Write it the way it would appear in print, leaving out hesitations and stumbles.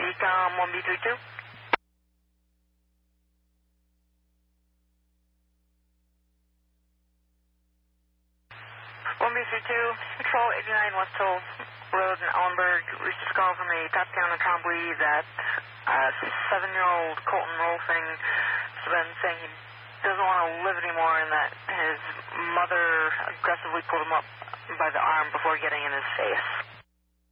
Ecom 1B32. 1B32, Patrol 89 West Hill Road in Ellenburg. Received a call from a top-down in Trombley that 7-year-old Colton Rolfing has been saying he doesn't want to live anymore and that his mother aggressively pulled him up by the arm before getting in his face.